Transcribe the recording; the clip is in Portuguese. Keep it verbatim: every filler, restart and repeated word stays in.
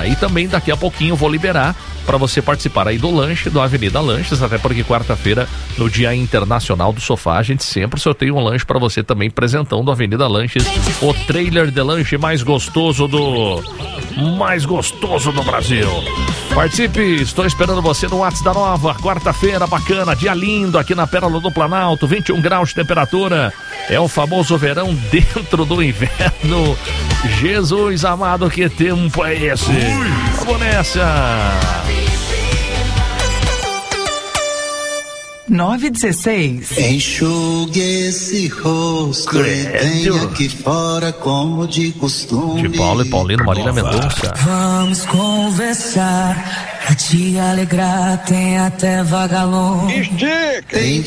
Tá? E também daqui a pouquinho eu vou liberar para você participar aí do lanche do Avenida Lanches, até porque quarta-feira, no Dia Internacional do Sofá, a gente sempre sorteia um lanche para você também, presentão do Avenida Lanches, o trailer de lanche mais gostoso do mais gostoso do Brasil. Participe, estou esperando você no WhatsApp da Nova, quarta-feira bacana, dia lindo aqui na Pérola do Planalto, vinte e um graus de temperatura, é o famoso verão dentro do inverno. Jesus amado, que tempo é esse? Vamos nessa! nove e dezesseis. Enxugue esse rosto e venha aqui fora como de costume. De Paulo e Paulino, Marília Mendonça. Vamos conversar, pra te alegrar, tem até vagalume. Tem